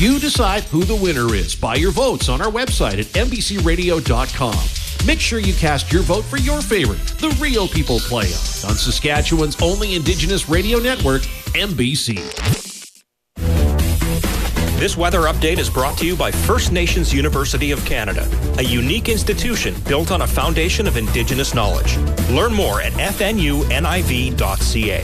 You decide who the winner is by your votes on our website at NBCRadio.com. Make sure you cast your vote for your favorite, the Real People Play-On, on Saskatchewan's only Indigenous radio network, MBC. This weather update is brought to you by First Nations University of Canada, a unique institution built on a foundation of Indigenous knowledge. Learn more at fnuniv.ca.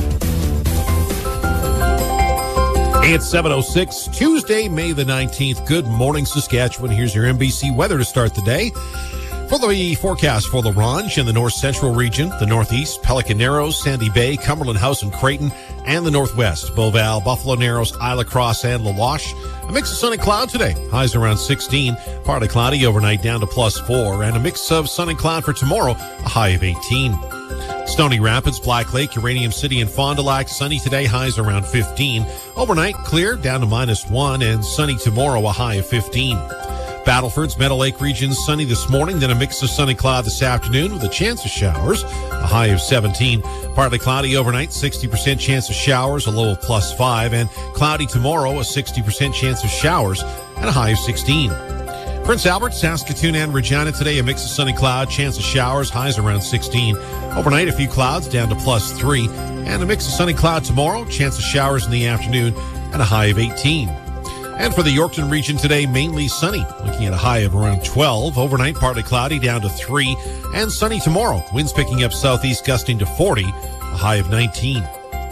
Hey, it's 7:06, Tuesday, May the 19th. Good morning, Saskatchewan. Here's your MBC weather to start the day. For the forecast for La Ronge in the north central region, the northeast, Pelican Narrows, Sandy Bay, Cumberland House and Creighton, and the northwest, Beauval, Buffalo Narrows, Isla Crosse, and La Loche. A mix of sun and cloud today. Highs around 16, partly cloudy overnight down to +4, and a mix of sun and cloud for tomorrow, a high of 18. Stony Rapids, Black Lake, Uranium City, and Fond du Lac, sunny today, highs around 15. Overnight, clear, down to -1, and sunny tomorrow, a high of 15. Battleford's Meadow Lake region, sunny this morning, then a mix of sun and cloud this afternoon with a chance of showers, a high of 17. Partly cloudy overnight, 60% chance of showers, a low of +5, and cloudy tomorrow, a 60% chance of showers, and a high of 16. Prince Albert, Saskatoon, and Regina today, a mix of sun and cloud, chance of showers, highs around 16. Overnight, a few clouds down to +3, and a mix of sun and cloud tomorrow, chance of showers in the afternoon, and a high of 18. And for the Yorkton region today, mainly sunny, looking at a high of around 12. Overnight, partly cloudy down to 3, and sunny tomorrow. Winds picking up southeast, gusting to 40, a high of 19.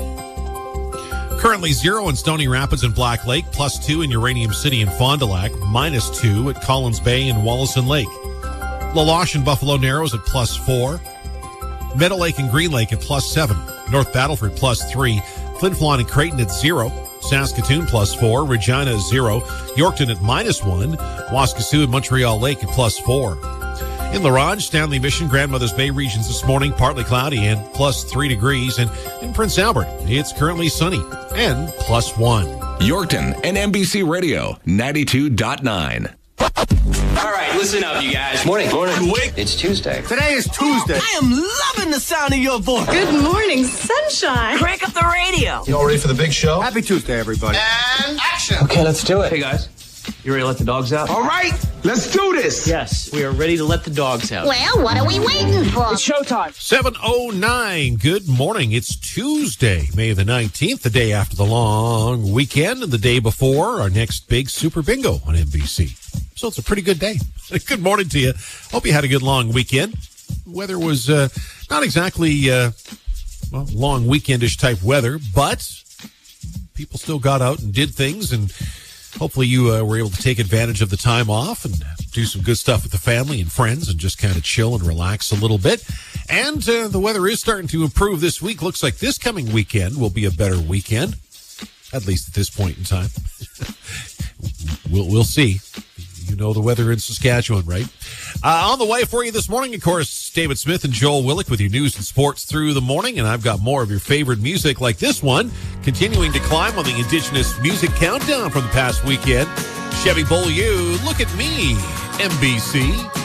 Currently 0 in Stony Rapids and Black Lake, +2 in Uranium City and Fond du Lac, -2 at Collins Bay and Wallison Lake. La Loche and Buffalo Narrows at +4. Meadow Lake and Green Lake at +7. North Battleford +3. Flin Flon and Creighton at 0. Saskatoon +4, Regina 0, Yorkton at -1, Waskesiu and Montreal Lake at +4. In La Ronge, Stanley Mission, Grandmother's Bay regions this morning, partly cloudy and +3 degrees. And in Prince Albert, it's currently sunny and +1. Yorkton and MBC Radio 92.9. All right, listen up, you guys. Morning. It's Tuesday. Today is Tuesday. I am loving the sound of your voice. Good morning, sunshine. Crank up the radio. You all ready for the big show? Happy Tuesday, everybody. And action. Okay, let's do it. Hey, guys. You ready to let the dogs out? All right, let's do this. Yes, we are ready to let the dogs out. Well, what are we waiting for? It's showtime. 7:09. Good morning. It's Tuesday, May the 19th, the day after the long weekend and the day before our next big Super Bingo on MBC. So it's a pretty good day. Good morning to you. Hope you had a good long weekend. Weather was not exactly long weekendish type weather, but people still got out and did things, and hopefully you were able to take advantage of the time off and do some good stuff with the family and friends and just kind of chill and relax a little bit. And the weather is starting to improve this week. Looks like this coming weekend will be a better weekend, at least at this point in time. We'll see. You know the weather in Saskatchewan, right? On the way for you this morning, of course, David Smith and Joel Willick with your news and sports through the morning. And I've got more of your favorite music like this one, continuing to climb on the Indigenous Music Countdown from the past weekend. Chevy Beaulieu, Look at Me, MBC.